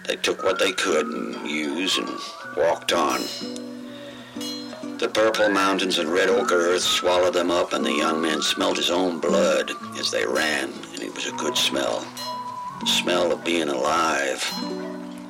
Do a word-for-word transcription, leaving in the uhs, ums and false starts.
They took what they could and use and walked on. The purple mountains and red ochre earth swallowed them up, and the young man smelled his own blood as they ran, and it was a good smell. The smell of being alive.